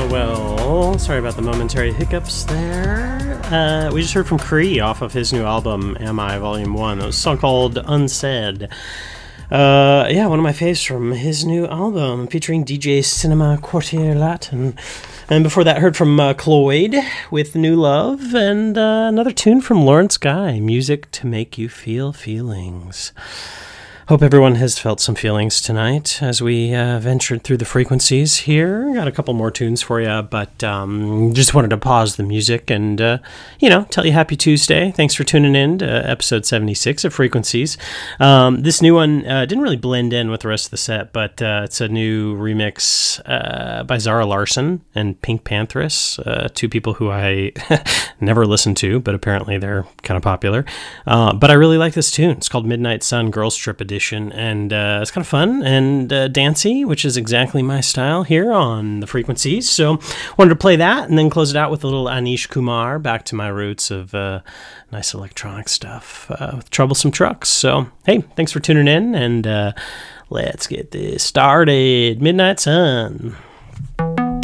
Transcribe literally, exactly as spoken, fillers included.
well. Sorry about the momentary hiccups there. Uh, we just heard from Cree off of his new album, Am I, Volume one. It was a song called Unsaid. Uh, yeah, one of my faves from his new album, featuring D J Cinema Quartier Latin. And before that, heard from uh, Cloyd with New Love, and uh, another tune from Lawrence Guy, Music to Make You Feel Feelings. Hope everyone has felt some feelings tonight as we uh, ventured through the frequencies here. Got a couple more tunes for you, but um, just wanted to pause the music and, uh, you know, tell you happy Tuesday. Thanks for tuning in to episode seventy-six of Frequencies. Um, this new one uh, didn't really blend in with the rest of the set, but uh, it's a new remix uh, by Zara Larsson and Pink Panthers, uh, two people who I never listened to, but apparently they're kind of popular. Uh, but I really like this tune. It's called Midnight Sun Girls Trip Edition. And uh, it's kind of fun and uh, dancey, which is exactly my style here on the Frequencies. So wanted to play that and then close it out with a little Anish Kumar, back to my roots of uh, nice electronic stuff uh, with Troublesome Trucks. So, hey, thanks for tuning in, and uh, let's get this started. Midnight Sun.